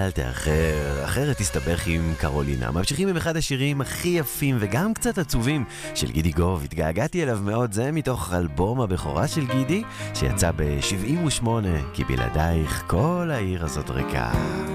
אל תאחר, אחרת תסתבך עם קרולינה. ממשיכים עם אחד השירים הכי יפים וגם קצת עצובים של גידי גוב. התגעגעתי אליו מאוד, זה מתוך אלבום הבכורה של גידי שיצא ב-78, כי בלעדייך כל העיר הזאת ריקה.